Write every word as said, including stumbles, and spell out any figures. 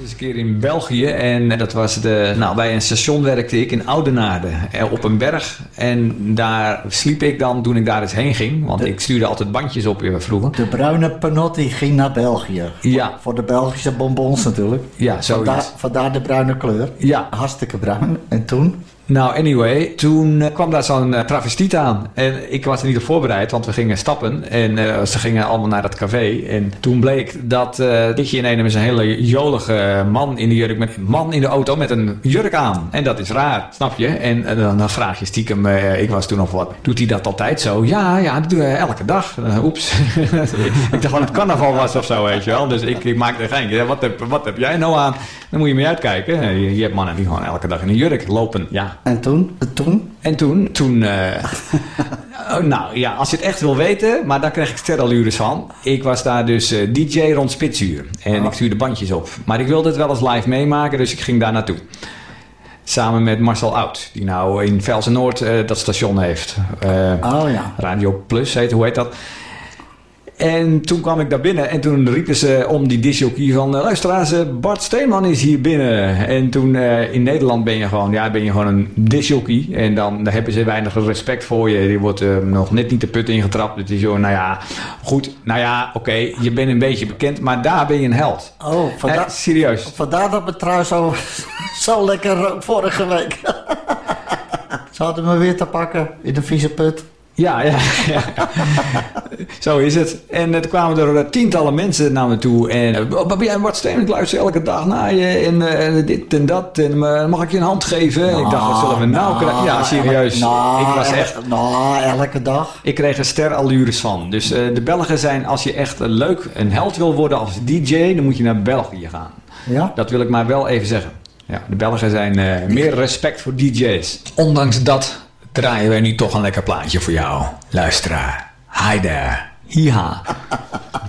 eens een keer in België en dat was de, nou, bij een station werkte ik in Oudenaarde op een berg en daar sliep ik dan toen ik daar eens heen ging, want de, ik stuurde altijd bandjes op vroeger. De bruine Panotti ging naar België. Ja. Voor, voor de Belgische bonbons natuurlijk. Ja, zoiets. Vandaar, vandaar de bruine kleur. Ja. Hartstikke bruin. En toen? Nou, anyway, toen uh, kwam daar zo'n uh, travestiet aan. En ik was er niet op voorbereid, want we gingen stappen. En uh, ze gingen allemaal naar dat café. En toen bleek dat uh, Dichtje in ene met zijn hele jolige man in de jurk, met een man in de auto met een jurk aan. En dat is raar, snap je? En uh, dan, dan vraag je stiekem, uh, ik was toen nog wat, doet hij dat altijd zo? Ja, ja, dat doe hij elke dag. Uh, oeps. Ik dacht dat het carnaval was of zo, weet je wel. Dus ik, ik maakte een geintje. Wat heb, wat heb jij nou aan? Dan moet je mee uitkijken. Je, je hebt mannen die gewoon elke dag in een jurk lopen. Ja. En toen? Toen? En toen? Toen, uh, oh, nou ja, als je het echt wil weten, maar daar kreeg ik sterrenallures van. Ik was daar dus uh, D J rond Spitsuur. En oh. ik stuurde bandjes op. Maar ik wilde het wel eens live meemaken, dus ik ging daar naartoe. Samen met Marcel Oud, die nou in Velsen-Noord uh, dat station heeft. Uh, oh ja. Radio Plus heet, hoe heet dat? En toen kwam ik daar binnen en toen riepen ze om die discjockey van... luisteraars, Bart Steenman is hier binnen. En toen uh, in Nederland ben je gewoon, ja, ben je gewoon een discjockey. En dan, dan hebben ze weinig respect voor je. Je wordt uh, nog net niet de put ingetrapt. Het is zo, nou ja, goed. Nou ja, oké, okay, je bent een beetje bekend, maar daar ben je een held. Oh, vandaar, eh, serieus. Vandaar dat mijn trui zo, zo lekker rook vorige week. Ze hadden me weer te pakken in de vieze put. Ja, ja, ja. Zo is het. En toen kwamen er uh, tientallen mensen naar me toe. En uh, ben jij Bart Steenman? Ik luister elke dag naar je. En uh, dit en dat. En uh, mag ik je een hand geven? Nou, en ik dacht, wat zullen we nou krijgen? Ja, serieus. Nou, ik was echt... Nou, elke dag. Ik kreeg er sterallures van. Dus uh, de Belgen zijn, als je echt uh, leuk een held wil worden als D J, dan moet je naar België gaan. Ja? Dat wil ik maar wel even zeggen. Ja, de Belgen zijn uh, meer respect voor D J's. Ondanks dat... draaien wij nu toch een lekker plaatje voor jou, luisteraar. Hi there. Hiha.